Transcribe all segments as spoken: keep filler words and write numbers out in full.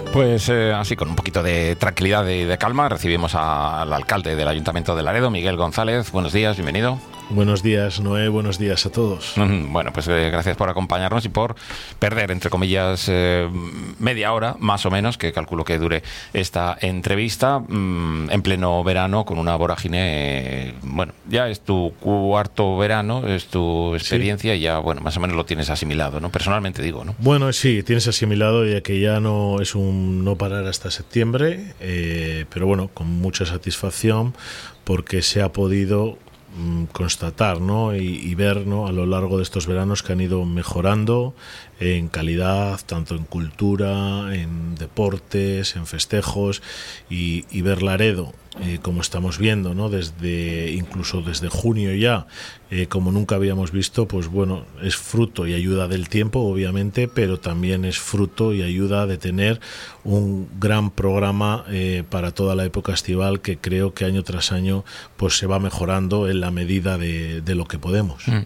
Pues eh, así, con un poquito de tranquilidad y de calma, recibimos a, al alcalde del Ayuntamiento de Laredo, Miguel González. Buenos días, bienvenido. Buenos días, Noé, buenos días a todos. Bueno, pues eh, gracias por acompañarnos y por perder, entre comillas, eh, media hora, más o menos, que calculo que dure esta entrevista, mmm, en pleno verano, con una vorágine. Eh, bueno, ya es tu cuarto verano, es tu experiencia, sí. Y ya, bueno, más o menos lo tienes asimilado, ¿no? Personalmente digo, ¿no? Bueno, sí, tienes asimilado, ya que ya no es un no parar hasta septiembre, eh, pero bueno, con mucha satisfacción, porque se ha podido constatar, ¿no? y, y ver, ¿no? a lo largo de estos veranos que han ido mejorando en calidad, tanto en cultura, en deportes, en festejos, y, y ver Laredo, eh, como estamos viendo, ¿no? desde incluso desde junio ya, eh, como nunca habíamos visto, pues bueno, es fruto y ayuda del tiempo, obviamente, pero también es fruto y ayuda de tener un gran programa eh, para toda la época estival, que creo que año tras año pues se va mejorando en la medida de, de lo que podemos. Mm.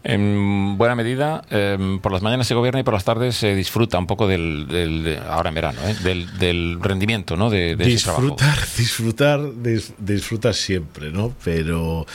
En buena medida, eh, por las mañanas se gobierna y por las tardes se disfruta un poco del, del de, ahora en verano, ¿eh? del, del rendimiento, ¿no? de, de disfrutar, ese disfrutar, dis, disfrutar siempre, ¿no? Pero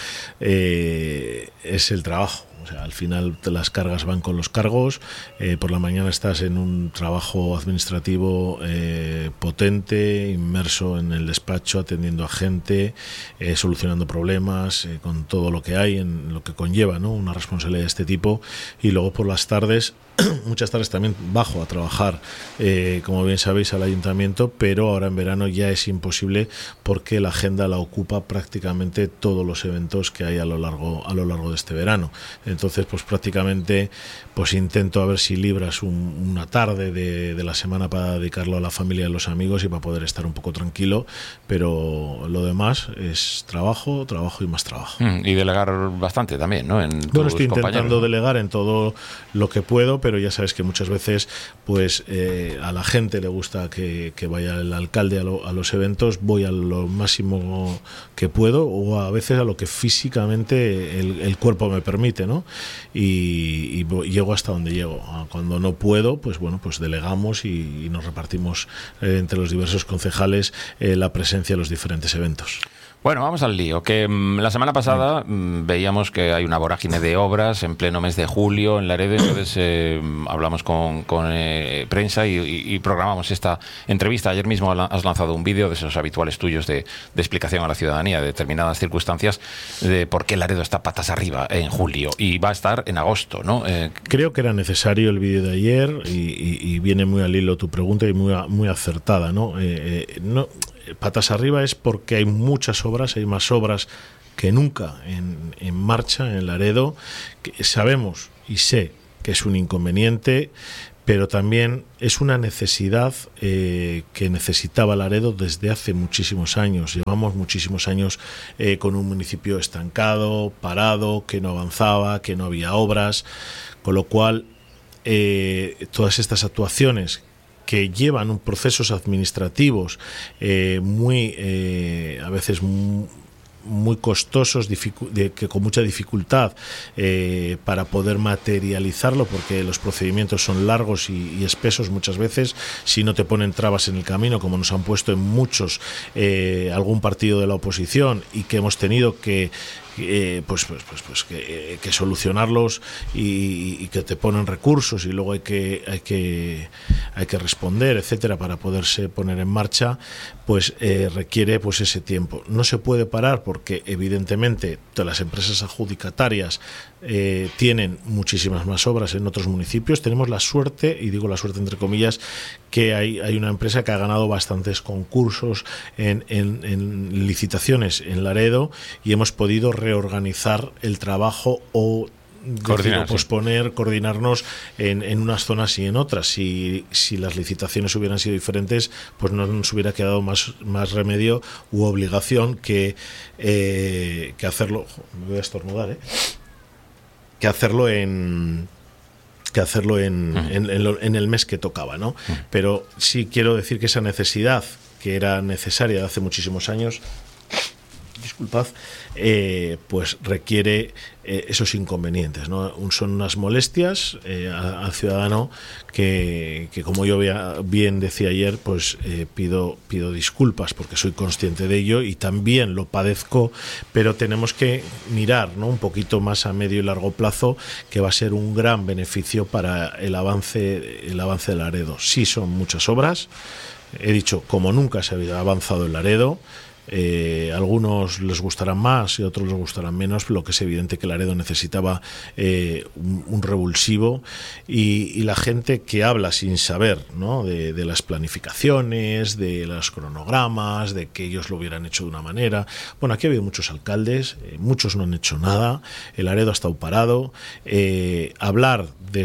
eh, es el trabajo. O sea, al final las cargas van con los cargos. Eh, por la mañana estás en un trabajo administrativo eh, potente, inmerso en el despacho, atendiendo a gente, eh, solucionando problemas, eh, con todo lo que hay, en lo que conlleva, ¿no? Una responsabilidad de este tipo. Y luego por las tardes, muchas tardes también bajo a trabajar, eh, como bien sabéis, al ayuntamiento, pero ahora en verano ya es imposible, porque la agenda la ocupa prácticamente todos los eventos que hay a lo largo, a lo largo de este verano. Entonces, pues prácticamente pues intento a ver si libras un, una tarde de, de la semana para dedicarlo a la familia y a los amigos y para poder estar un poco tranquilo, pero lo demás es trabajo, trabajo y más trabajo. Mm, y delegar bastante también, ¿no? En tus bueno, estoy intentando, ¿no?, delegar en todo lo que puedo, pero ya sabes que muchas veces pues eh, a la gente le gusta que, que vaya el alcalde a, lo, a los eventos, voy a lo máximo que puedo, o a veces a lo que físicamente el, el cuerpo me permite, ¿no? Y, y llego hasta donde llego. Cuando no puedo, pues bueno, pues delegamos y, y nos repartimos eh, entre los diversos concejales eh, la presencia en los diferentes eventos. Bueno, vamos al lío, que mmm, la semana pasada mmm, veíamos que hay una vorágine de obras en pleno mes de julio en Laredo, entonces eh, hablamos con, con eh, prensa y, y, y programamos esta entrevista. Ayer mismo has lanzado un vídeo de esos habituales tuyos de, de explicación a la ciudadanía de determinadas circunstancias de por qué Laredo está patas arriba en julio y va a estar en agosto, ¿no? Eh, Creo que era necesario el vídeo de ayer y, y, y viene muy al hilo tu pregunta y muy, muy acertada, ¿no? Eh, eh, no patas arriba es porque hay muchas obras, hay más obras que nunca en, en marcha en Laredo, que sabemos y sé que es un inconveniente, pero también es una necesidad eh, que necesitaba Laredo desde hace muchísimos años. Llevamos muchísimos años eh, con un municipio estancado, parado, que no avanzaba, que no había obras, con lo cual eh, todas estas actuaciones que llevan un procesos administrativos eh, muy eh, a veces muy, muy costosos, de, que con mucha dificultad eh, para poder materializarlo, porque los procedimientos son largos y, y espesos muchas veces, si no te ponen trabas en el camino, como nos han puesto en muchos eh, algún partido de la oposición, y que hemos tenido que Eh, pues pues pues pues que, que solucionarlos y, y que te ponen recursos y luego hay que hay que hay que responder, etcétera, para poderse poner en marcha, pues eh, requiere pues ese tiempo. No se puede parar porque evidentemente todas las empresas adjudicatarias eh, tienen muchísimas más obras en otros municipios. Tenemos la suerte, y digo la suerte entre comillas, que hay, hay una empresa que ha ganado bastantes concursos en, en, en licitaciones en Laredo y hemos podido reorganizar el trabajo o Coordinar, decir, posponer, sí. coordinarnos en, en unas zonas y en otras. Si, si las licitaciones hubieran sido diferentes, pues no nos hubiera quedado más, más remedio u obligación que, eh, que hacerlo. Me voy a estornudar, ¿eh? Que hacerlo en. que hacerlo en, uh-huh. en, en, lo, en el mes que tocaba, ¿no? Uh-huh. Pero sí quiero decir que esa necesidad, que era necesaria de hace muchísimos años, disculpad, eh, pues requiere eh, esos inconvenientes, ¿no? Son unas molestias eh, al ciudadano que, que como yo bien decía ayer, pues eh, pido, pido disculpas porque soy consciente de ello y también lo padezco, pero tenemos que mirar, ¿no?, un poquito más a medio y largo plazo, que va a ser un gran beneficio para el avance, el avance de Laredo. Sí, son muchas obras, he dicho, como nunca se había avanzado en Laredo. Eh, algunos les gustarán más y otros les gustarán menos, lo que es evidente que Laredo necesitaba eh, un, un revulsivo y, y la gente que habla sin saber, ¿no?, de, de las planificaciones, de los cronogramas, de que ellos lo hubieran hecho de una manera. Bueno, aquí ha habido muchos alcaldes, eh, muchos no han hecho nada, el Laredo ha estado parado. Eh, hablar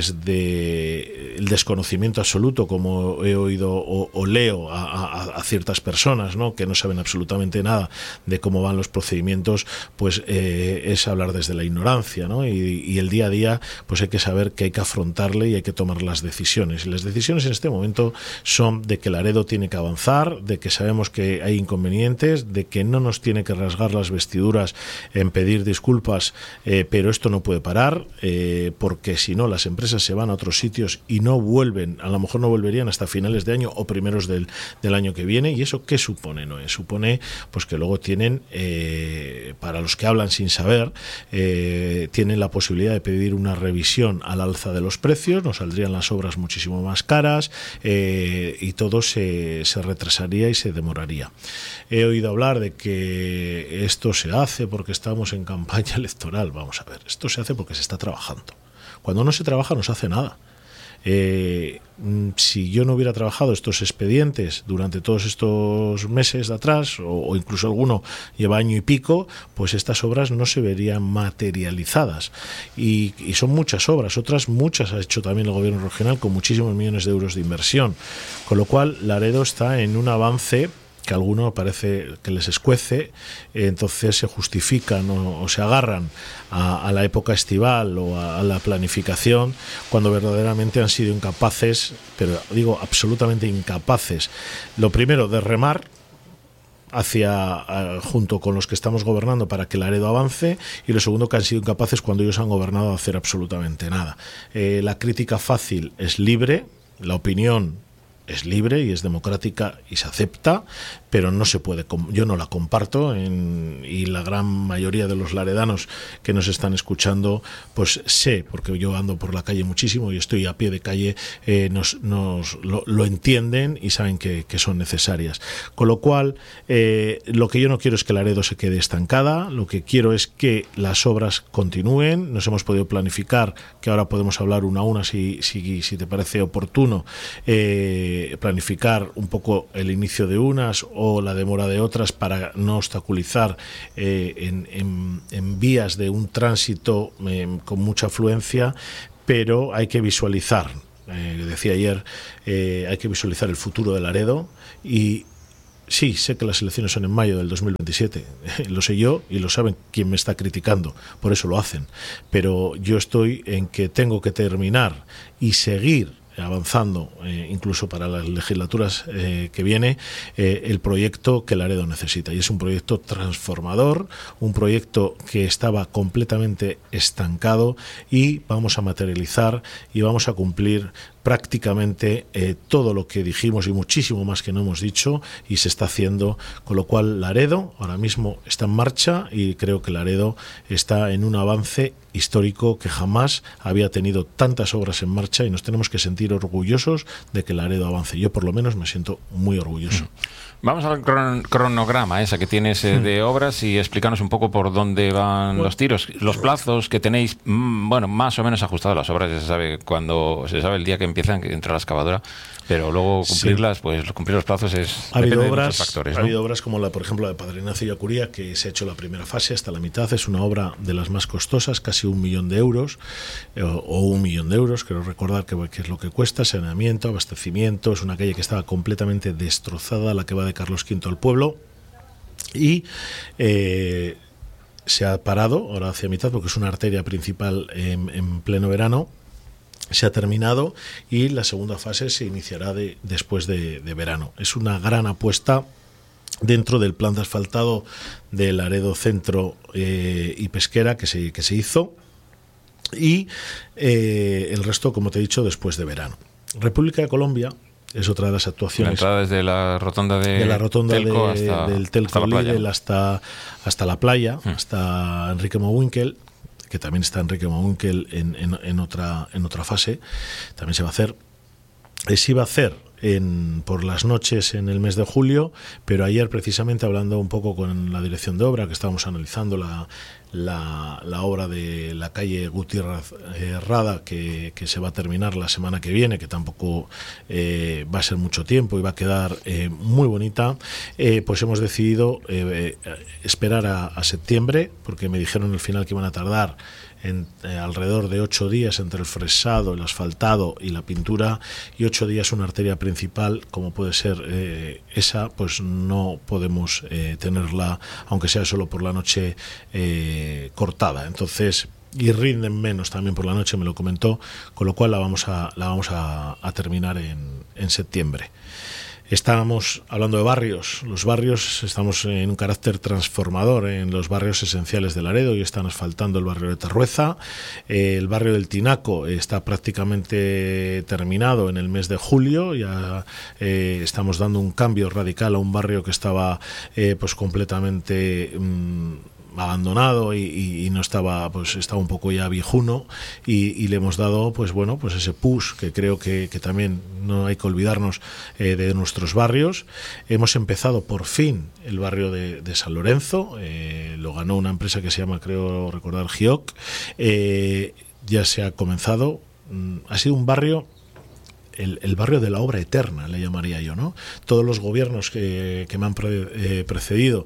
desde el desconocimiento absoluto, como he oído o, o leo a, a, a ciertas personas, ¿no?, que no saben absolutamente nada de cómo van los procedimientos, pues eh, es hablar desde la ignorancia, ¿no? Y, y el día a día, pues hay que saber que hay que afrontarle y hay que tomar las decisiones. Y las decisiones en este momento son de que Laredo tiene que avanzar, de que sabemos que hay inconvenientes, de que no nos tiene que rasgar las vestiduras en pedir disculpas, eh, pero esto no puede parar, eh, porque si no las empresas se van a otros sitios y no vuelven, a lo mejor no volverían hasta finales de año o primeros del, del año que viene. ¿Y eso qué supone? ¿No? Supone pues que luego tienen, eh, para los que hablan sin saber, eh, tienen la posibilidad de pedir una revisión al alza de los precios, nos saldrían las obras muchísimo más caras, eh, y todo se, se retrasaría y se demoraría. He oído hablar de que esto se hace porque estamos en campaña electoral. Vamos a ver, esto se hace porque se está trabajando. Cuando no se trabaja no se hace nada. Eh, si yo no hubiera trabajado estos expedientes durante todos estos meses de atrás, o, o incluso alguno lleva año y pico, pues estas obras no se verían materializadas. Y, y son muchas obras, otras muchas ha hecho también el gobierno regional con muchísimos millones de euros de inversión. Con lo cual, Laredo está en un avance que a alguno parece que les escuece, eh, entonces se justifican o, o se agarran a, a la época estival o a, a la planificación, cuando verdaderamente han sido incapaces, pero digo absolutamente incapaces, lo primero de remar hacia uh, junto con los que estamos gobernando para que Laredo avance, y lo segundo, que han sido incapaces cuando ellos han gobernado a hacer absolutamente nada. Eh, la crítica fácil es libre, la opinión es libre y es democrática y se acepta, pero no se puede, yo no la comparto, en, y la gran mayoría de los laredanos que nos están escuchando, pues sé, porque yo ando por la calle muchísimo y estoy a pie de calle, eh, nos, nos lo, lo entienden y saben que, que son necesarias. Con lo cual, eh, lo que yo no quiero es que Laredo se quede estancada, lo que quiero es que las obras continúen. Nos hemos podido planificar, que ahora podemos hablar una a una si, si, si te parece oportuno, eh, planificar un poco el inicio de unas o la demora de otras para no obstaculizar eh, en, en, en vías de un tránsito eh, con mucha afluencia, pero hay que visualizar, eh, decía ayer, eh, hay que visualizar el futuro de Laredo. Y sí, sé que las elecciones son en mayo del dos mil veintisiete, lo sé yo y lo saben quien me está criticando, por eso lo hacen, pero yo estoy en que tengo que terminar y seguir avanzando, eh, incluso para las legislaturas eh, que viene, eh, el proyecto que Laredo necesita. Y es un proyecto transformador, un proyecto que estaba completamente estancado, y vamos a materializar y vamos a cumplir prácticamente eh, todo lo que dijimos y muchísimo más que no hemos dicho, y se está haciendo, con lo cual Laredo ahora mismo está en marcha, y creo que Laredo está en un avance histórico que jamás había tenido tantas obras en marcha, y nos tenemos que sentir orgullosos de que Laredo avance. Yo por lo menos me siento muy orgulloso. Mm. Vamos al cron cronograma esa que tienes eh, de obras, y explícanos un poco por dónde van bueno, los tiros, los plazos que tenéis, mmm, bueno, más o menos ajustados. Las obras ya se sabe cuando se sabe el día que empiezan, que entra la excavadora, pero luego cumplirlas, sí, pues cumplir los plazos es ha habido depende obras, de muchos factores, ¿no? Ha habido obras como la, por ejemplo, la de Padre Ignacio y Acuría, que se ha hecho la primera fase hasta la mitad. Es una obra de las más costosas, casi un millón de euros eh, o un millón de euros, quiero recordar que, que es lo que cuesta, saneamiento, abastecimiento. Es una calle que estaba completamente destrozada, la que va de Carlos quinto al pueblo, y eh, se ha parado ahora hacia mitad porque es una arteria principal en, en pleno verano. Se ha terminado y la segunda fase se iniciará de, después de, de verano. Es una gran apuesta dentro del plan de asfaltado de Laredo Centro eh, y Pesquera que se, que se hizo, y eh, el resto, como te he dicho, después de verano. República de Colombia es otra de las actuaciones. La entrada desde la rotonda de, de la rotonda Telco de, hasta, del Telco hasta la Lidl playa. hasta, hasta la playa, Hmm. hasta Enrique Mowinkel, que también está Enrique Mowinkel en, en, en, otra, en otra fase, también se va a hacer. Eh, se iba a hacer en, por las noches en el mes de julio, pero ayer precisamente hablando un poco con la dirección de obra, que estábamos analizando la, la, la obra de la calle Gutiérrez eh, Rada, que, que se va a terminar la semana que viene, que tampoco eh, va a ser mucho tiempo y va a quedar eh, muy bonita, eh, pues hemos decidido eh, eh, esperar a, a septiembre, porque me dijeron al final que iban a tardar En, eh, alrededor de ocho días entre el fresado, el asfaltado y la pintura, y ocho días una arteria principal como puede ser eh, esa, pues no podemos eh, tenerla, aunque sea solo por la noche, eh, cortada. Entonces, y rinden menos también por la noche, me lo comentó, con lo cual la vamos a, la vamos a, a terminar en, en septiembre. Estábamos hablando de barrios. Los barrios, estamos en un carácter transformador en los barrios esenciales de Laredo y están asfaltando el barrio de Tarrueza. Eh, el barrio del Tinaco está prácticamente terminado en el mes de julio. Ya eh, estamos dando un cambio radical a un barrio que estaba eh, pues completamente mmm, abandonado y, y, y no estaba, pues estaba un poco ya viejuno, y, y le hemos dado pues bueno pues ese push que creo que, que también no hay que olvidarnos eh, de nuestros barrios. Hemos empezado por fin el barrio de, de San Lorenzo, eh, lo ganó una empresa que se llama, creo recordar, Gioc. Eh, ya se ha comenzado, ha sido un barrio, El, el barrio de la obra eterna, le llamaría yo, ¿no? Todos los gobiernos que, que me han pre, eh, precedido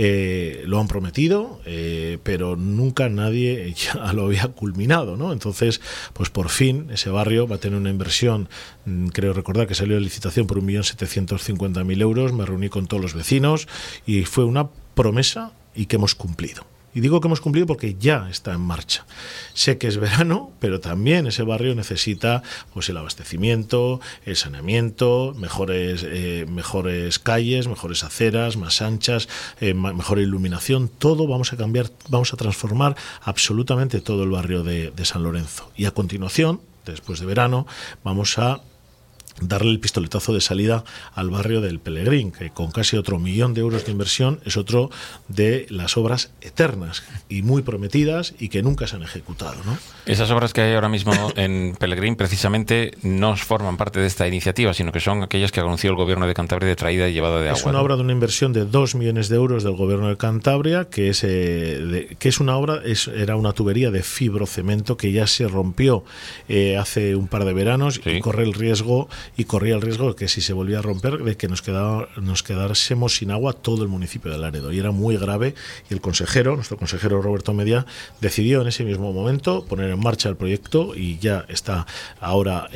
eh, lo han prometido, eh, pero nunca nadie ya lo había culminado, ¿no? Entonces, pues por fin ese barrio va a tener una inversión, creo recordar que salió de licitación por un millón setecientos cincuenta mil euros, me reuní con todos los vecinos y fue una promesa y que hemos cumplido. Y digo que hemos cumplido porque ya está en marcha. Sé que es verano, pero también ese barrio necesita pues el abastecimiento, el saneamiento, mejores, eh, mejores calles, mejores aceras, más anchas, eh, mejor iluminación. Todo vamos a cambiar, vamos a transformar absolutamente todo el barrio de, de San Lorenzo. Y a continuación, después de verano, vamos a darle el pistoletazo de salida al barrio del Pelegrín, que con casi otro millón de euros de inversión es otro de las obras eternas y muy prometidas y que nunca se han ejecutado, ¿no? Esas obras que hay ahora mismo en Pelegrín precisamente no forman parte de esta iniciativa, sino que son aquellas que anunció el gobierno de Cantabria de traída y llevada de agua. Es una ¿no? obra de una inversión de dos millones de euros del gobierno de Cantabria, que es, eh, de, que es una obra, es, era una tubería de fibrocemento que ya se rompió eh, hace un par de veranos, sí. y corre el riesgo y corría el riesgo de que si se volvía a romper, de que nos, quedaba, nos quedásemos sin agua todo el municipio de Laredo. Y era muy grave, y el consejero, nuestro consejero Roberto Media, decidió en ese mismo momento poner en marcha el proyecto y ya está ahora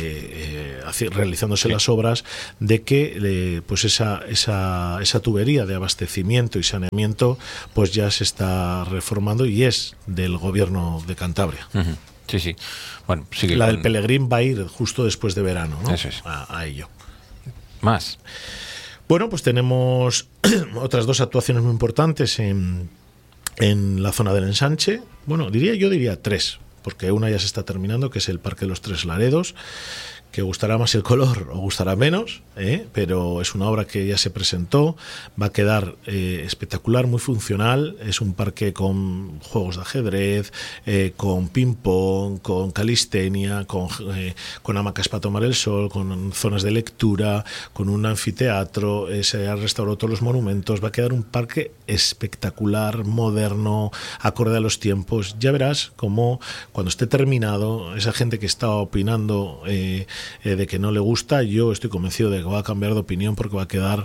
eh, eh, realizándose sí. las obras de que eh, pues esa, esa, esa tubería de abastecimiento y saneamiento pues ya se está reformando y es del gobierno de Cantabria. Uh-huh. Sí, sí. Bueno, sigue la con... del Pelegrín va a ir justo después de verano, ¿no? Eso es. a, a ello. Más. Bueno, pues tenemos otras dos actuaciones muy importantes en, en la zona del ensanche. Bueno, diría yo diría tres, porque una ya se está terminando, que es el Parque de los Tres Laredos, que gustará más el color o gustará menos, ¿eh? Pero es una obra que ya se presentó, va a quedar eh, espectacular, muy funcional. Es un parque con juegos de ajedrez, eh, con ping-pong, con calistenia, con, eh, con hamacas para tomar el sol, con zonas de lectura, con un anfiteatro, eh, se han restaurado todos los monumentos. Va a quedar un parque espectacular, moderno, acorde a los tiempos. Ya verás cómo cuando esté terminado, esa gente que está opinando eh, Eh, de que no le gusta, yo estoy convencido de que va a cambiar de opinión porque va a quedar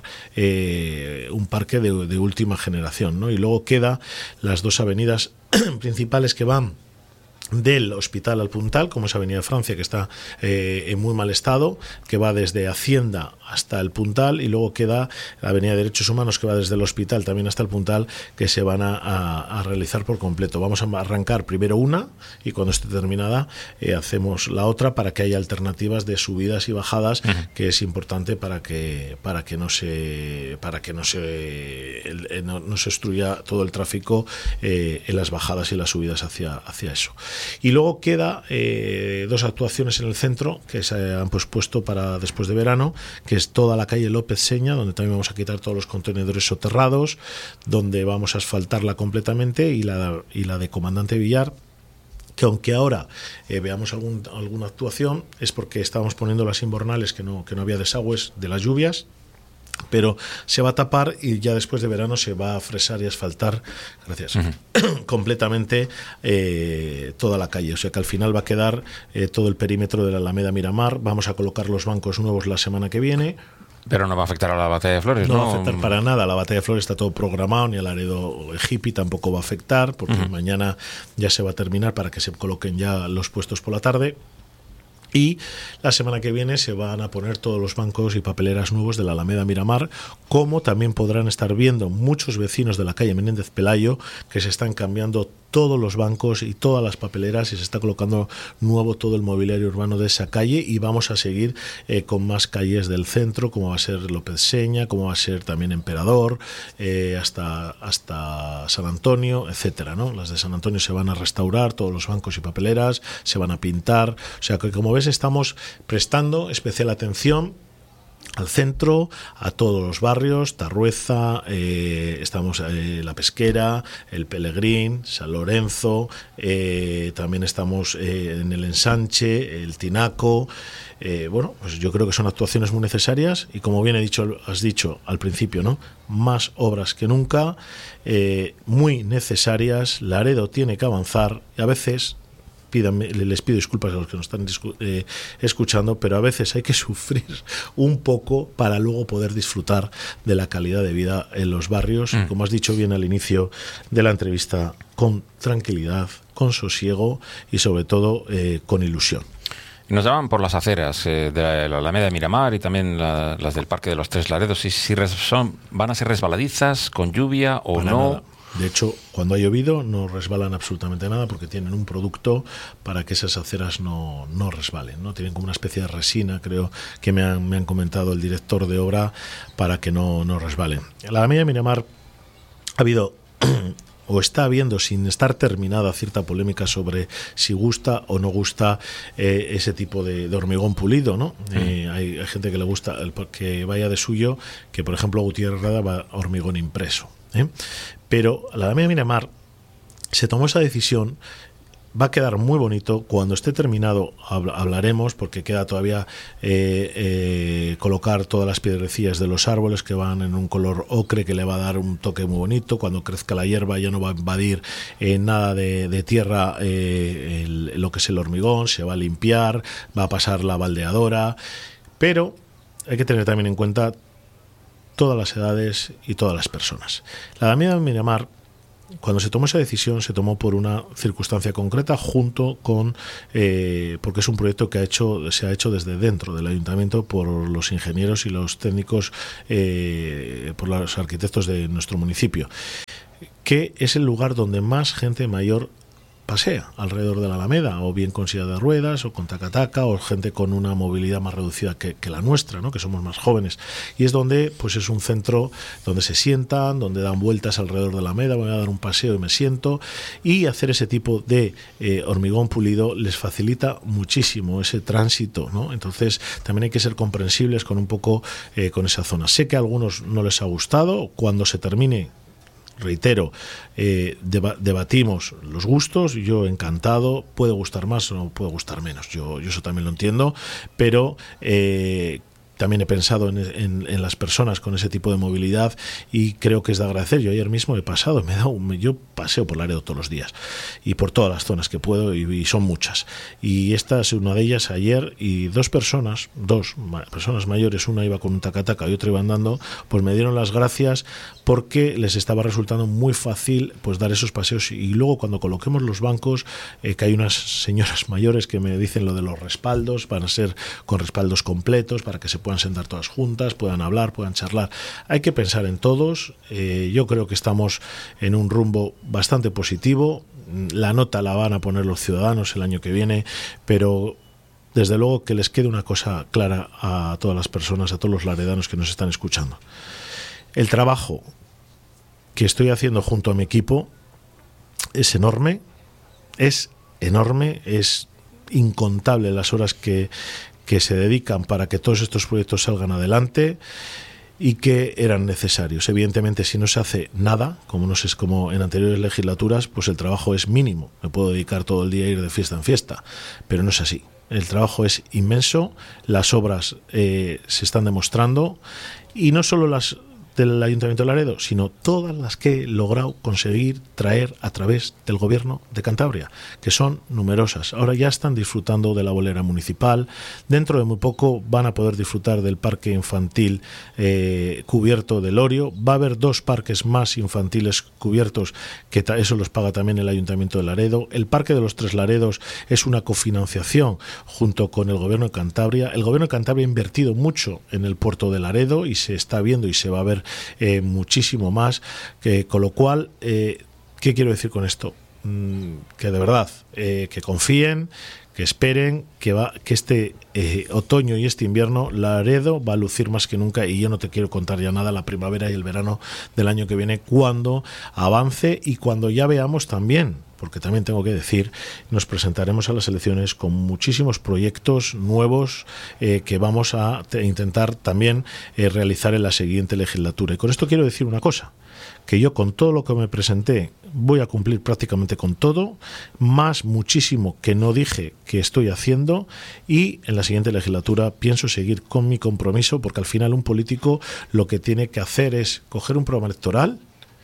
eh, un parque de, de última generación, ¿no? Y luego queda las dos avenidas principales que van del Hospital al Puntal, como es Avenida Francia, que está eh, en muy mal estado, que va desde Hacienda hasta el Puntal, y luego queda la Avenida de Derechos Humanos, que va desde el Hospital también hasta el Puntal, que se van a, a, a realizar por completo. Vamos a arrancar primero una, y cuando esté terminada eh, hacemos la otra, para que haya alternativas de subidas y bajadas, uh-huh. que es importante para que para que no se para que no se el, no, no se obstruya todo el tráfico eh, en las bajadas y las subidas hacia, hacia eso. Y luego queda eh, dos actuaciones en el centro que se han pospuesto para después de verano, que es toda la calle López Seña, donde también vamos a quitar todos los contenedores soterrados, donde vamos a asfaltarla completamente, y la, y la de Comandante Villar, que aunque ahora eh, veamos algún, alguna actuación, es porque estábamos poniendo las invernales, que no, que no había desagües de las lluvias, pero se va a tapar, y ya después de verano se va a fresar y asfaltar, gracias, uh-huh. completamente eh, toda la calle. O sea que al final va a quedar eh, todo el perímetro de la Alameda Miramar. Vamos a colocar los bancos nuevos la semana que viene. Pero no va a afectar a la Batalla de Flores, ¿no? No va a afectar para nada. La Batalla de Flores está todo programado, ni el Laredo Hippie tampoco va a afectar, porque uh-huh. mañana ya se va a terminar para que se coloquen ya los puestos por la tarde. Y la semana que viene se van a poner todos los bancos y papeleras nuevos de la Alameda Miramar, como también podrán estar viendo muchos vecinos de la calle Menéndez Pelayo, que se están cambiando todos los bancos y todas las papeleras, y se está colocando nuevo todo el mobiliario urbano de esa calle, y vamos a seguir eh, con más calles del centro, como va a ser López Seña, como va a ser también Emperador, eh, hasta, hasta San Antonio, etcétera, ¿no? Las de San Antonio se van a restaurar, todos los bancos y papeleras se van a pintar. O sea que, como ves, estamos prestando especial atención al centro, a todos los barrios, Tarrueza, eh, estamos eh, La Pesquera, El Pelegrín, San Lorenzo, eh, también estamos eh, en el Ensanche, el Tinaco. Eh, bueno, pues yo creo que son actuaciones muy necesarias, y como bien he dicho, has dicho al principio, ¿no? Más obras que nunca, eh, muy necesarias. Laredo tiene que avanzar, y a veces, Pídanme, les pido disculpas a los que nos están eh, escuchando, pero a veces hay que sufrir un poco para luego poder disfrutar de la calidad de vida en los barrios, mm. como has dicho bien al inicio de la entrevista, con tranquilidad, con sosiego y sobre todo eh, con ilusión. Nos llaman por las aceras eh, de la Alameda de Miramar y también la, las del Parque de los Tres Laredos, si, si res, son, van a ser resbaladizas con lluvia o para no. Nada. De hecho, cuando ha llovido no resbalan absolutamente nada, porque tienen un producto para que esas aceras no, no resbalen, ¿no? Tienen como una especie de resina, creo que me han, me han comentado el director de obra, para que no, no resbalen. En la Alameda de Miramar ha habido o está habiendo, sin estar terminada, cierta polémica sobre si gusta o no gusta eh, ese tipo de, de hormigón pulido, ¿no? Mm. Eh, hay, hay gente que le gusta el, que vaya de suyo, que por ejemplo Gutiérrez Rada va a hormigón impreso, ¿eh? Pero la Alameda de Miramar se tomó esa decisión. Va a quedar muy bonito. Cuando esté terminado hablaremos, porque queda todavía eh, eh, colocar todas las piedrecillas de los árboles, que van en un color ocre, que le va a dar un toque muy bonito. Cuando crezca la hierba ya no va a invadir eh, nada de, de tierra, eh, el, lo que es el hormigón, se va a limpiar, va a pasar la baldeadora. Pero hay que tener también en cuenta todas las edades y todas las personas. La Alameda de Miramar, cuando se tomó esa decisión, se tomó por una circunstancia concreta, junto con eh, porque es un proyecto que ha hecho se ha hecho desde dentro del ayuntamiento por los ingenieros y los técnicos, eh, por los arquitectos de nuestro municipio, que es el lugar donde más gente mayor pasea alrededor de la Alameda, o bien con silla de ruedas o con tacataca, o gente con una movilidad más reducida que, que la nuestra, ¿no? Que somos más jóvenes, y es donde pues es un centro donde se sientan, donde dan vueltas alrededor de la Alameda. Voy a dar un paseo y me siento, y hacer ese tipo de eh, hormigón pulido les facilita muchísimo ese tránsito, ¿no? Entonces también hay que ser comprensibles con un poco eh, con esa zona. Sé que a algunos no les ha gustado. Cuando se termine, reitero, eh, deba, debatimos los gustos. Yo encantado, puede gustar más o puede gustar menos, yo, yo eso también lo entiendo, pero eh, también he pensado en, en, en las personas con ese tipo de movilidad y creo que es de agradecer. Yo ayer mismo he pasado, me he dado, yo paseo por Laredo todos los días y por todas las zonas que puedo y, y son muchas. Y esta es una de ellas ayer y dos personas, dos personas mayores, una iba con un tacataca y otra iba andando, pues me dieron las gracias porque les estaba resultando muy fácil pues dar esos paseos. Y luego cuando coloquemos los bancos, eh, que hay unas señoras mayores que me dicen lo de los respaldos, van a ser con respaldos completos para que se puedan sentar todas juntas, puedan hablar, puedan charlar. Hay que pensar en todos. Eh, yo creo que estamos en un rumbo bastante positivo. La nota la van a poner los ciudadanos el año que viene, pero desde luego que les quede una cosa clara a todas las personas, a todos los laredanos que nos están escuchando. El trabajo que estoy haciendo junto a mi equipo es enorme, es enorme, es incontable las horas que, que se dedican para que todos estos proyectos salgan adelante y que eran necesarios. Evidentemente, si no se hace nada, como no sé, es como en anteriores legislaturas, pues el trabajo es mínimo. Me puedo dedicar todo el día a ir de fiesta en fiesta, pero no es así. El trabajo es inmenso, las obras eh, se están demostrando y no solo las del Ayuntamiento de Laredo, sino todas las que he logrado conseguir traer a través del Gobierno de Cantabria, que son numerosas. Ahora ya están disfrutando de la bolera municipal, dentro de muy poco van a poder disfrutar del parque infantil eh, cubierto del Orio, va a haber dos parques más infantiles cubiertos, que eso los paga también el Ayuntamiento de Laredo. El Parque de los Tres Laredos es una cofinanciación junto con el Gobierno de Cantabria. El Gobierno de Cantabria ha invertido mucho en el puerto de Laredo y se está viendo y se va a ver Eh, muchísimo más, que, con lo cual, eh, ¿qué quiero decir con esto? Mm, que de verdad, eh, que confíen, que esperen, que va, que este eh, otoño y este invierno Laredo va a lucir más que nunca, y yo no te quiero contar ya nada la primavera y el verano del año que viene cuando avance y cuando ya veamos también, porque también tengo que decir, nos presentaremos a las elecciones con muchísimos proyectos nuevos eh, que vamos a te, intentar también eh, realizar en la siguiente legislatura. Y con esto quiero decir una cosa, que yo con todo lo que me presenté voy a cumplir prácticamente con todo, más muchísimo que no dije que estoy haciendo, y en la siguiente legislatura pienso seguir con mi compromiso, porque al final un político lo que tiene que hacer es coger un programa electoral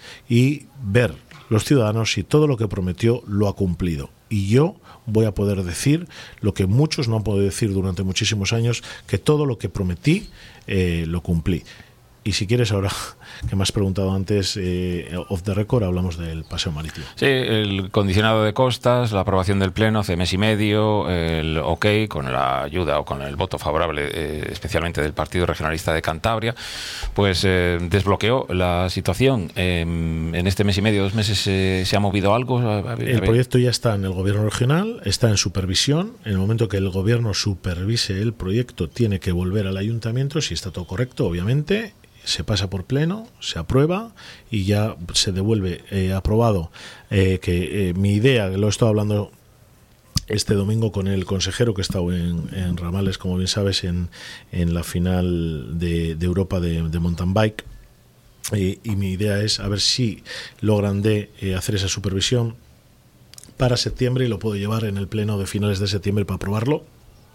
y ver los ciudadanos si todo lo que prometió lo ha cumplido. Y yo voy a poder decir lo que muchos no han podido decir durante muchísimos años, que todo lo que prometí eh, lo cumplí. Y si quieres, ahora que me has preguntado antes, eh, off the record, hablamos del paseo marítimo. Sí, el condicionado de costas, la aprobación del Pleno hace mes y medio, el ok, con la ayuda o con el voto favorable, eh, especialmente del Partido Regionalista de Cantabria, pues eh, desbloqueó la situación. Eh, en este mes y medio, dos meses, eh, ¿se ha movido algo? A ver, a ver. El proyecto ya está en el Gobierno regional, está en supervisión. En el momento que el Gobierno supervise el proyecto, tiene que volver al Ayuntamiento, si está todo correcto, obviamente. Se pasa por pleno, se aprueba y ya se devuelve eh, aprobado. Eh, que eh, mi idea, lo he estado hablando este domingo con el consejero que he estado en, en Ramales, como bien sabes, en, en la final de, de Europa de, de mountain bike. Eh, y mi idea es a ver si logran de eh, hacer esa supervisión para septiembre y lo puedo llevar en el pleno de finales de septiembre para aprobarlo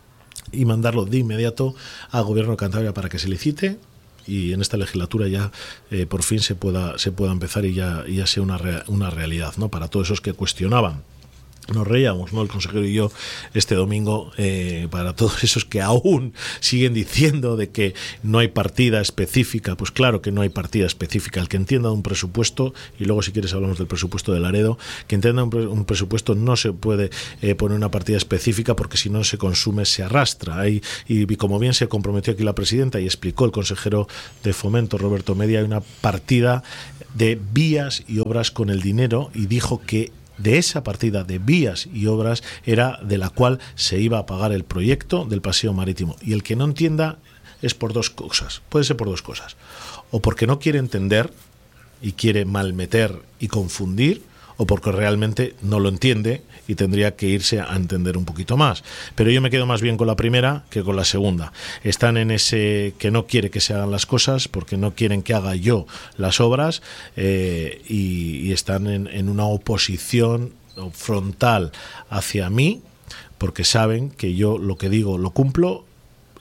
y mandarlo de inmediato al Gobierno de Cantabria para que se licite. Y en esta legislatura ya eh, por fin se pueda se pueda empezar y ya, ya sea una, rea, una realidad, ¿no? Para todos esos que cuestionaban. Nos reíamos, ¿no?, el consejero y yo este domingo, eh, para todos esos que aún siguen diciendo de que no hay partida específica. Pues claro que no hay partida específica. El que entienda un presupuesto, y luego si quieres hablamos del presupuesto de Laredo, que entienda un, pre, un presupuesto, no se puede eh, poner una partida específica, porque si no se consume, se arrastra. Hay, y, y como bien se comprometió aquí la presidenta y explicó el consejero de Fomento, Roberto Media, hay una partida de vías y obras con el dinero, y dijo que de esa partida de vías y obras era de la cual se iba a pagar el proyecto del paseo marítimo. Y el que no entienda es por dos cosas, puede ser por dos cosas, o porque no quiere entender y quiere malmeter y confundir, o porque realmente no lo entiende y tendría que irse a entender un poquito más. Pero yo me quedo más bien con la primera que con la segunda. Están en ese que no quiere que se hagan las cosas porque no quieren que haga yo las obras, eh, y, y están en, en una oposición frontal hacia mí, porque saben que yo lo que digo lo cumplo.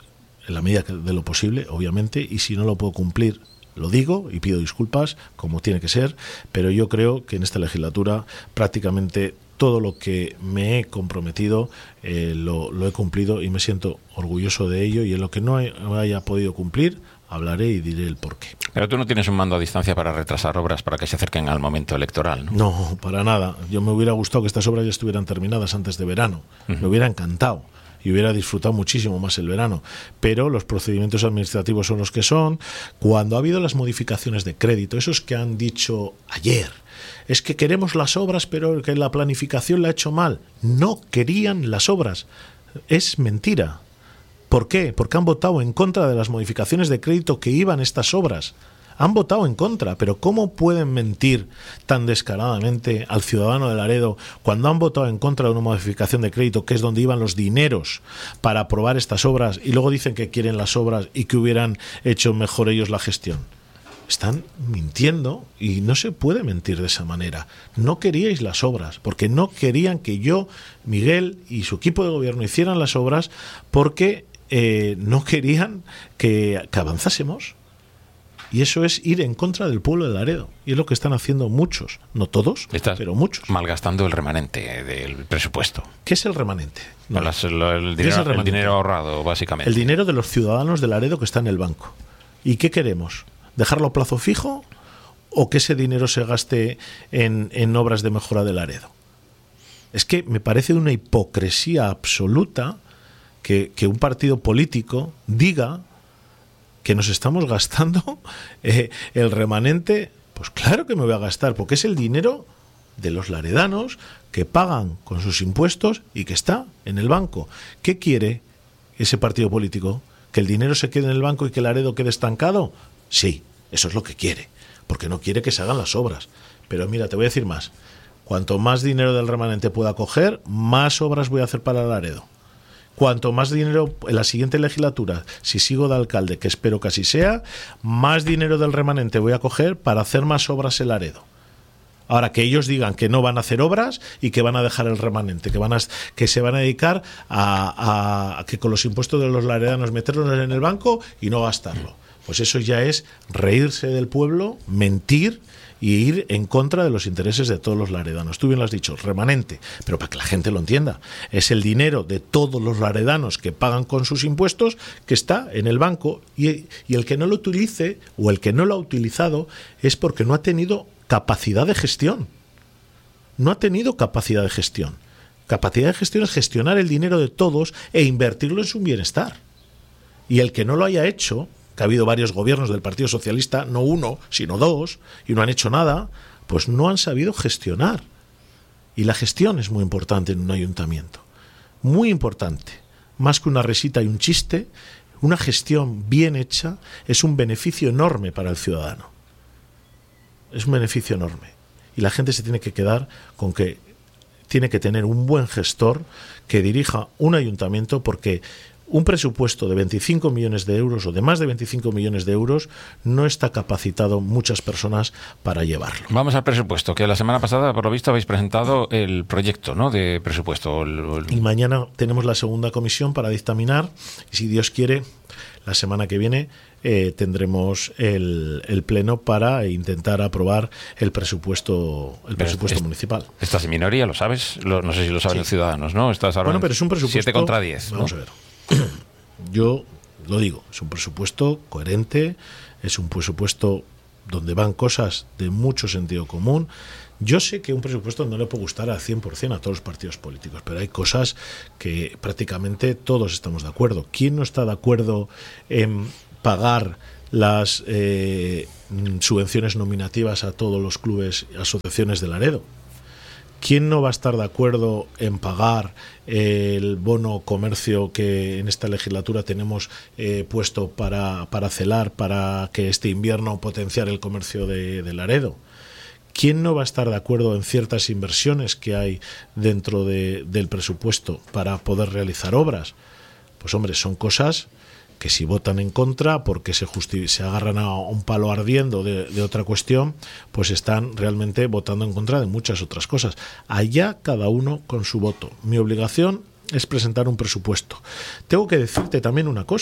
en la medida de lo posible, obviamente, y si no lo puedo cumplir, lo digo y pido disculpas, como tiene que ser, pero yo creo que en esta legislatura prácticamente todo lo que me he comprometido eh, lo, lo he cumplido y me siento orgulloso de ello, y en lo que no haya podido cumplir hablaré y diré el porqué. Pero tú no tienes un mando a distancia para retrasar obras para que se acerquen al momento electoral, ¿no? No, para nada. Yo me hubiera gustado que estas obras ya estuvieran terminadas antes de verano. Uh-huh. Me hubiera encantado y hubiera disfrutado muchísimo más el verano, pero los procedimientos administrativos son los que son. Cuando ha habido las modificaciones de crédito, esos que han dicho ayer, es que queremos las obras pero que la planificación la ha hecho mal, no querían las obras, es mentira. ¿Por qué? Porque han votado en contra de las modificaciones de crédito que iban estas obras. Han votado en contra, pero ¿cómo pueden mentir tan descaradamente al ciudadano de Laredo cuando han votado en contra de una modificación de crédito, que es donde iban los dineros para aprobar estas obras, y luego dicen que quieren las obras y que hubieran hecho mejor ellos la gestión? Están mintiendo, y no se puede mentir de esa manera. No queríais las obras, porque no querían que yo, Miguel y su equipo de gobierno hicieran las obras, porque eh, no querían que, que avanzásemos. Y eso es ir en contra del pueblo de Laredo. Y es lo que están haciendo muchos. No todos, Estás pero muchos. Malgastando el remanente del presupuesto. ¿Qué es el remanente? No. Las, lo, el, dinero, es el, remanente? el dinero ahorrado, básicamente. El dinero de los ciudadanos de Laredo que está en el banco. ¿Y qué queremos? ¿Dejarlo a plazo fijo o que ese dinero se gaste en, en obras de mejora de Laredo? Es que me parece una hipocresía absoluta que, que un partido político diga que nos estamos gastando eh, el remanente. Pues claro que me voy a gastar, porque es el dinero de los laredanos que pagan con sus impuestos y que está en el banco. ¿Qué quiere ese partido político? ¿Que el dinero se quede en el banco y que Laredo quede estancado? Sí, eso es lo que quiere, porque no quiere que se hagan las obras. Pero mira, te voy a decir más. Cuanto más dinero del remanente pueda coger, más obras voy a hacer para Laredo. Cuanto más dinero en la siguiente legislatura, si sigo de alcalde, que espero que así sea, más dinero del remanente voy a coger para hacer más obras en Laredo. Ahora, que ellos digan que no van a hacer obras y que van a dejar el remanente, que van a, que se van a dedicar a, a, a que con los impuestos de los laredanos meterlos en el banco y no gastarlo. Pues eso ya es reírse del pueblo, mentir y ir en contra de los intereses de todos los laredanos. Tú bien lo has dicho, remanente, pero para que la gente lo entienda, es el dinero de todos los laredanos que pagan con sus impuestos que está en el banco, y, y el que no lo utilice o el que no lo ha utilizado es porque no ha tenido capacidad de gestión. No ha tenido capacidad de gestión. Capacidad de gestión es gestionar el dinero de todos e invertirlo en su bienestar. Y el que no lo haya hecho, que ha habido varios gobiernos del Partido Socialista, no uno, sino dos, y no han hecho nada, pues no han sabido gestionar. Y la gestión es muy importante en un ayuntamiento. Muy importante. Más que una risita y un chiste, una gestión bien hecha es un beneficio enorme para el ciudadano. Es un beneficio enorme. Y la gente se tiene que quedar con que tiene que tener un buen gestor que dirija un ayuntamiento, porque un presupuesto de veinticinco millones de euros o de más de veinticinco millones de euros no está capacitado muchas personas para llevarlo. Vamos al presupuesto, que la semana pasada, por lo visto, habéis presentado el proyecto, ¿no?, de presupuesto. El, el... Y mañana tenemos la segunda comisión para dictaminar, y si Dios quiere, la semana que viene eh, tendremos el, el pleno para intentar aprobar el presupuesto el presupuesto es, municipal. Estás en minoría, lo sabes, lo, no sé si lo saben sí. los ciudadanos, ¿no? Estás ahora bueno, pero es un presupuesto siete contra diez. Vamos ¿no? a ver. Yo lo digo, es un presupuesto coherente, es un presupuesto donde van cosas de mucho sentido común. Yo sé que un presupuesto no le puede gustar al cien por ciento a todos los partidos políticos, pero hay cosas que prácticamente todos estamos de acuerdo. ¿Quién no está de acuerdo en pagar las eh, subvenciones nominativas a todos los clubes y asociaciones de Laredo? ¿Quién no va a estar de acuerdo en pagar el bono comercio que en esta legislatura tenemos eh, puesto para, para celar, para que este invierno potenciar el comercio de, de Laredo? ¿Quién no va a estar de acuerdo en ciertas inversiones que hay dentro de, del presupuesto para poder realizar obras? Pues hombre, son cosas que si votan en contra porque se, justi- se agarran a un palo ardiendo de, de otra cuestión, pues están realmente votando en contra de muchas otras cosas. Allá cada uno con su voto. Mi obligación es presentar un presupuesto. Tengo que decirte también una cosa.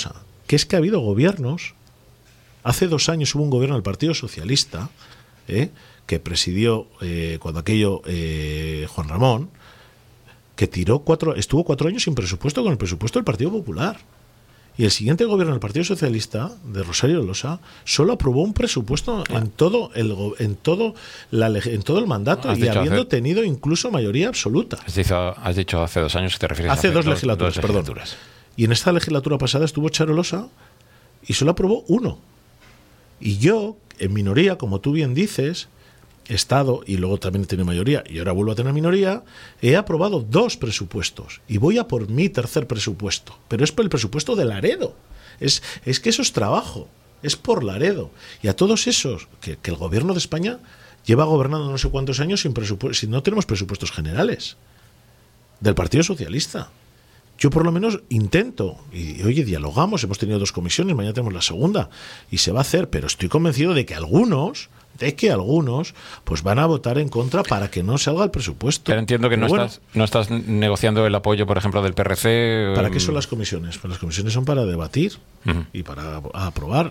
que es que ha habido gobiernos. Hace dos años hubo un gobierno del Partido Socialista, ¿eh? que presidió eh, cuando aquello eh, Juan Ramón, que tiró cuatro, estuvo cuatro años sin presupuesto con el presupuesto del Partido Popular. Y el siguiente gobierno del Partido Socialista, de Rosario Losa, solo aprobó un presupuesto ah. en todo el en todo la en todo el mandato y habiendo hace, tenido incluso mayoría absoluta. Has dicho, has dicho hace dos años que te refieres hace a hace dos, dos legislaturas, dos perdón. legislaturas. Y en esta legislatura pasada estuvo Charo Losa y solo aprobó uno. Y yo, en minoría, como tú bien dices, he estado, y luego también he tenido mayoría, y ahora vuelvo a tener minoría, he aprobado dos presupuestos, y voy a por mi tercer presupuesto, pero es por el presupuesto de Laredo, es, es que eso es trabajo, es por Laredo, y a todos esos, que, que el gobierno de España lleva gobernando no sé cuántos años sin presupuesto, si no tenemos presupuestos generales, del Partido Socialista. Yo por lo menos intento, y oye, dialogamos, hemos tenido dos comisiones, mañana tenemos la segunda, y se va a hacer, pero estoy convencido de que algunos... de que algunos pues van a votar en contra para que no salga el presupuesto. Pero entiendo que Pero no, bueno, estás, no estás negociando el apoyo, por ejemplo, del P R C. ¿Para qué son las comisiones? Pues las comisiones son para debatir uh-huh. y para aprobar.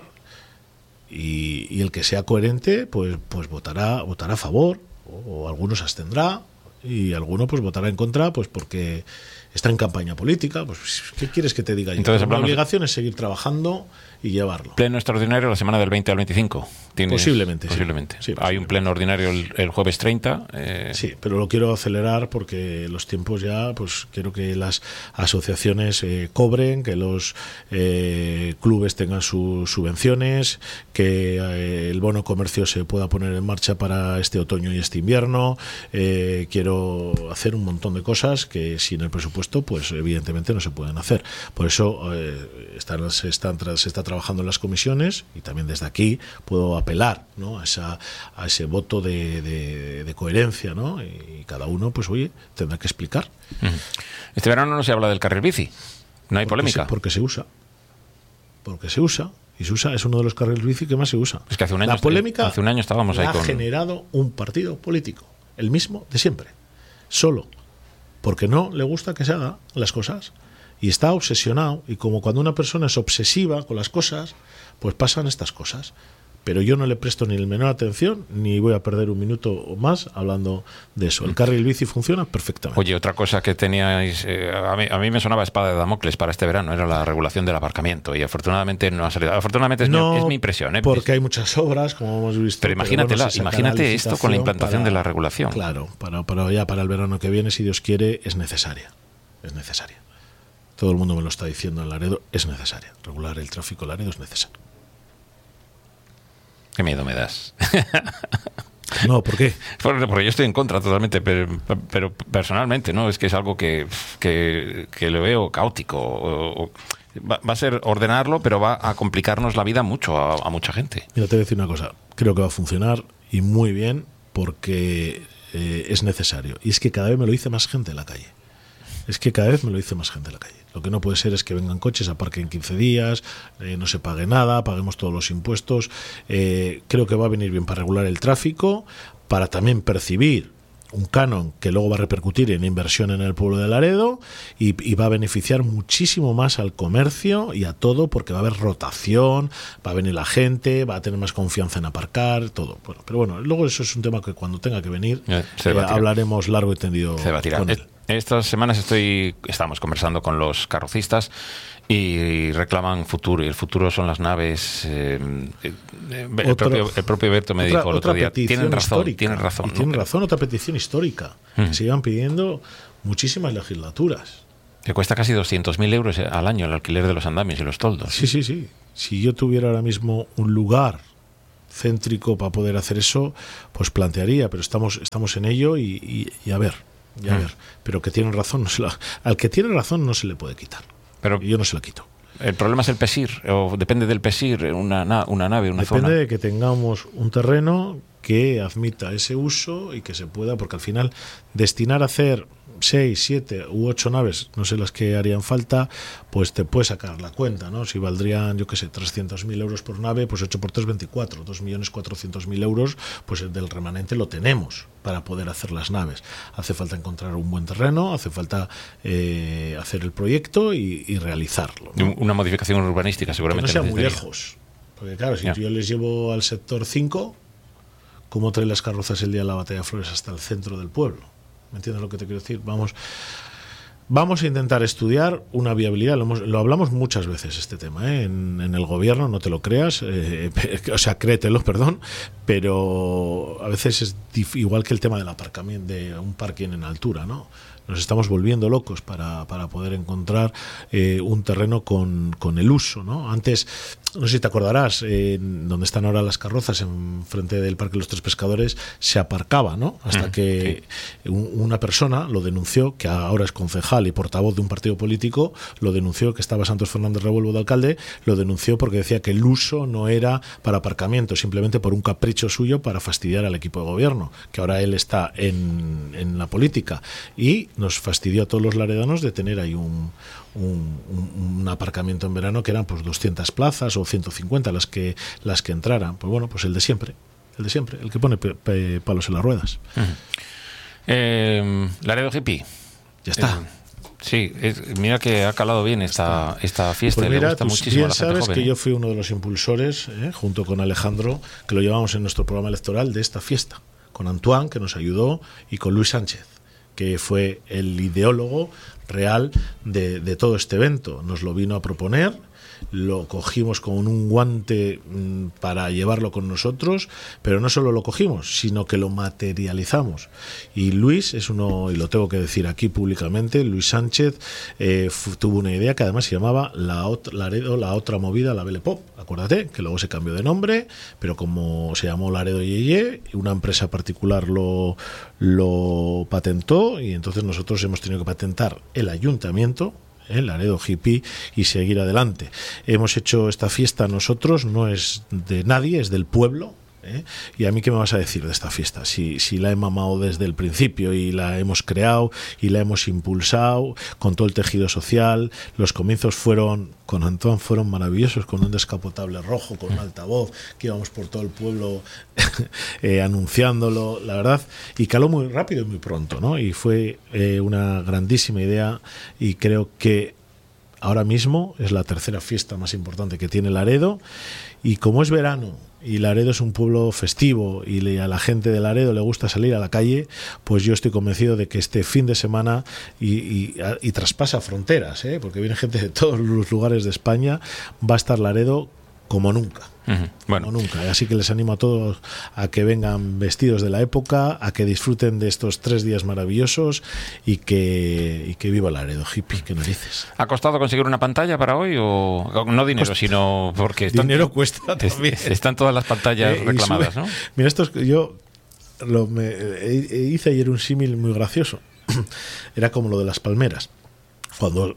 Y, y el que sea coherente, pues, pues votará, votará a favor, o, o algunos se abstendrá, y alguno pues votará en contra, pues porque está en campaña política. Pues ¿qué quieres que te diga yo? Entonces, la obligación es seguir trabajando y llevarlo. Pleno extraordinario la semana del veinte al veinticinco. Posiblemente. Posiblemente. Sí, Hay posiblemente. un pleno ordinario el, el jueves treinta. Eh... Sí, pero lo quiero acelerar porque los tiempos ya, pues quiero que las asociaciones eh, cobren, que los eh, clubes tengan sus subvenciones, que eh, el bono comercio se pueda poner en marcha para este otoño y este invierno. Eh, quiero hacer un montón de cosas que sin el presupuesto, pues evidentemente no se pueden hacer. Por eso eh, están, se, están, se está trabajando en las comisiones y también desde aquí puedo apelar, ¿no?, a, esa, a ese voto de, de, de coherencia, ¿no? Y cada uno, pues oye, tendrá que explicar. Este verano no se habla del carril bici, no hay porque polémica. Se, porque se usa. Porque se usa. Y se usa, es uno de los carriles bici que más se usa. Es que hace un año, la polémica hace un año estábamos ahí ha con... generado un partido político, el mismo de siempre, solo porque no le gusta que se hagan las cosas y está obsesionado, y como cuando una persona es obsesiva con las cosas, pues pasan estas cosas. Pero yo no le presto ni el menor atención, ni voy a perder un minuto o más hablando de eso. El carril bici funciona perfectamente. Oye, otra cosa que teníais, eh, a, mí, a mí me sonaba espada de Damocles para este verano, era la regulación del aparcamiento, y afortunadamente no ha salido. Afortunadamente es, no, mi, es mi impresión. ¿eh? Porque hay muchas obras, como hemos visto. Pero imagínatela, pero bueno, imagínate esto con la implantación para, de la regulación. Claro, para, para ya para el verano que viene, si Dios quiere, es necesaria. Es necesaria. Todo el mundo me lo está diciendo en Laredo, es necesaria. Regular el tráfico en Laredo es necesario. Qué miedo me das. No, ¿por qué? Porque, porque yo estoy en contra totalmente, pero, pero personalmente, ¿no? Es que es algo que, que, que lo veo caótico. O, o, va, va a ser ordenarlo, pero va a complicarnos la vida mucho a, a mucha gente. Mira, te voy a decir una cosa. Creo que va a funcionar y muy bien porque eh, es necesario. Y es que cada vez me lo dice más gente en la calle. Es que cada vez me lo dice más gente en la calle. Lo que no puede ser es que vengan coches, aparquen quince días, eh, no se pague nada, paguemos todos los impuestos. Eh, creo que va a venir bien para regular el tráfico, para también percibir un canon que luego va a repercutir en inversión en el pueblo de Laredo y, y va a beneficiar muchísimo más al comercio y a todo, porque va a haber rotación, va a venir la gente, va a tener más confianza en aparcar, todo. Bueno, pero bueno, luego eso es un tema que cuando tenga que venir eh, eh, hablaremos largo y tendido se va a tirar. con él. Estas semanas estoy, estamos conversando con los carrocistas y reclaman futuro, y el futuro son las naves. Eh, el, Otro, propio, el propio Berto me otra, dijo el otro día, tienen razón, histórica, tienen razón. ¿no? Tienen razón, otra petición histórica, uh-huh. que se iban pidiendo muchísimas legislaturas. Que cuesta casi doscientos mil euros al año el alquiler de los andamios y los toldos. Sí, sí, sí. Si yo tuviera ahora mismo un lugar céntrico para poder hacer eso, pues plantearía, pero estamos, estamos en ello y, y, y a ver. Ya, a ver, pero que tienen razón, no se la, al que tiene razón no se le puede quitar. Pero y yo no se la quito. El problema es el PESIR, o depende del PESIR, una, una nave, una depende zona. Depende de que tengamos un terreno que admita ese uso y que se pueda, porque al final destinar a hacer seis, siete u ocho naves, no sé las que harían falta, pues te puedes sacar la cuenta, ¿no? Si valdrían, yo qué sé, trescientos mil euros por nave, pues ocho por tres, veinticuatro, dos millones cuatrocientos mil euros, pues el del remanente lo tenemos para poder hacer las naves. Hace falta encontrar un buen terreno, hace falta eh, hacer el proyecto y, y realizarlo, ¿no? Una modificación urbanística seguramente. Que no sea muy lejos, porque claro, si ya. yo les llevo al sector cinco, ¿cómo traen las carrozas el día de la Batalla de Flores hasta el centro del pueblo? ¿Me entiendes lo que te quiero decir? Vamos, vamos a intentar estudiar una viabilidad. Lo, hemos, lo hablamos muchas veces este tema, ¿eh? en, en el gobierno, no te lo creas, eh, o sea, créetelo, perdón, pero a veces es dif- igual que el tema del aparcamiento de un parking en altura, ¿no? Nos estamos volviendo locos para, para poder encontrar eh, un terreno con, con el uso, ¿no? Antes, no sé si te acordarás, eh, donde están ahora las carrozas, en frente del Parque de los Tres Pescadores, se aparcaba, ¿no? Hasta mm, que sí. un, una persona lo denunció, que ahora es concejal y portavoz de un partido político, lo denunció, que estaba Santos Fernández Revuelvo de alcalde, lo denunció porque decía que el uso no era para aparcamiento, simplemente por un capricho suyo para fastidiar al equipo de gobierno, que ahora él está en, en la política, y nos fastidió a todos los laredanos de tener ahí un, un, un, un aparcamiento en verano que eran pues doscientas plazas o ciento cincuenta las que las que entraran. Pues bueno, pues el de siempre, el de siempre, el que pone pe, pe, palos en las ruedas. Uh-huh. eh, Laredo Hippie. Ya está. Eh, sí, es, mira que ha calado bien esta, esta fiesta. Pues mira, le gusta tú muchísimo bien a la gente sabes joven, que ¿eh? yo fui uno de los impulsores, eh, junto con Alejandro, que lo llevamos en nuestro programa electoral de esta fiesta, con Antoine, que nos ayudó, y con Luis Sánchez, que fue el ideólogo real de, de todo este evento. Nos lo vino a proponer, lo cogimos con un guante mmm, para llevarlo con nosotros, pero no solo lo cogimos, sino que lo materializamos. Y Luis es uno, y lo tengo que decir aquí públicamente, Luis Sánchez eh, f- tuvo una idea que además se llamaba la, ot- Laredo, la otra movida, la Belle Pop. Acuérdate que luego se cambió de nombre, pero como se llamó Laredo Yeye, una empresa particular lo, lo patentó, y entonces nosotros hemos tenido que patentar el ayuntamiento, el Laredo Hippie, y seguir adelante. Hemos hecho esta fiesta nosotros, no es de nadie, es del pueblo, ¿eh? Y a mí, ¿qué me vas a decir de esta fiesta? Si, si la he mamado desde el principio y la hemos creado y la hemos impulsado con todo el tejido social. Los comienzos fueron, con Antón, fueron maravillosos, con un descapotable rojo, con un altavoz, que íbamos por todo el pueblo eh, anunciándolo, la verdad, y caló muy rápido y muy pronto, ¿no? Y fue eh, una grandísima idea, y creo que ahora mismo es la tercera fiesta más importante que tiene Laredo, y como es verano y Laredo es un pueblo festivo y a la gente de Laredo le gusta salir a la calle, pues yo estoy convencido de que este fin de semana y, y, y traspasa fronteras, ¿eh? Porque viene gente de todos los lugares de España, va a estar Laredo como nunca. Uh-huh. Bueno. Como nunca. Así que les animo a todos a que vengan vestidos de la época, a que disfruten de estos tres días maravillosos, y que, y que viva Laredo Hippie, que narices. ¿Ha costado conseguir una pantalla para hoy? O no dinero, Costa. Sino porque están, dinero cuesta también. Están todas las pantallas eh, reclamadas, ¿no? Mira, esto es, yo lo, me, hice ayer un símil muy gracioso. Era como lo de las palmeras. Cuando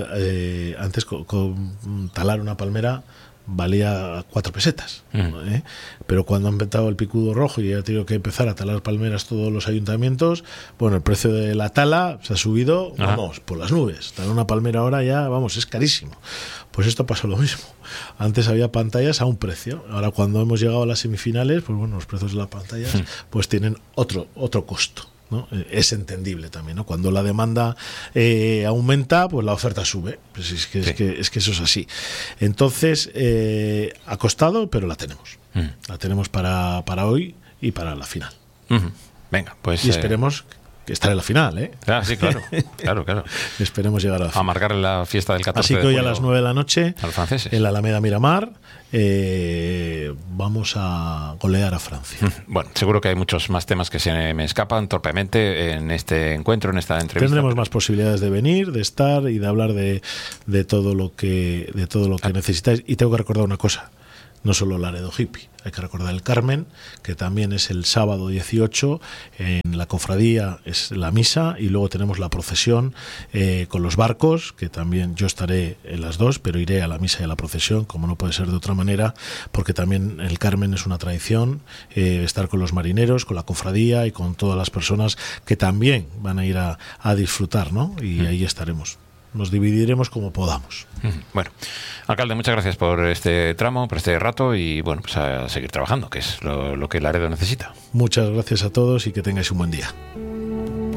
eh, antes con, con talar una palmera valía cuatro pesetas, mm. ¿eh? Pero cuando han inventado el picudo rojo y ha tenido que empezar a talar palmeras todos los ayuntamientos, bueno, el precio de la tala se ha subido, Ajá. vamos, por las nubes. Talar una palmera ahora ya, vamos, es carísimo. Pues esto pasó lo mismo. Antes había pantallas a un precio. Ahora, cuando hemos llegado a las semifinales, pues bueno, los precios de las pantallas mm. pues tienen otro, otro costo, ¿no? Es entendible también, ¿no? Cuando la demanda eh, aumenta, pues la oferta sube. Pues es, que, sí. es, que, es que eso es así. Entonces, eh, ha costado, pero la tenemos. Mm. La tenemos para, para hoy y para la final. Mm-hmm. Venga, pues... Y esperemos... Eh... estar en la final, ¿eh? Ah, sí, claro, claro, claro. Esperemos llegar a la final. A marcar la fiesta del catorce Así que de hoy julio a las nueve de la noche, a los franceses, en la Alameda Miramar, eh, vamos a golear a Francia. Bueno, seguro que hay muchos más temas que se me escapan torpemente en este encuentro, en esta entrevista. Tendremos más posibilidades de venir, de estar y de hablar de, de todo lo que, de todo lo que ah. necesitáis. Y tengo que recordar una cosa. no solo Laredo Hippie. Hay que recordar el Carmen, que también es el sábado dieciocho, en la cofradía es la misa, y luego tenemos la procesión eh, con los barcos, que también yo estaré en las dos, pero iré a la misa y a la procesión, como no puede ser de otra manera, porque también el Carmen es una tradición, eh, estar con los marineros, con la cofradía y con todas las personas que también van a ir a, a disfrutar, ¿no? Y mm. ahí estaremos. Nos dividiremos como podamos. Bueno, alcalde, muchas gracias por este tramo, por este rato, y bueno, pues a seguir trabajando, que es lo, lo que Laredo necesita. Muchas gracias a todos y que tengáis un buen día.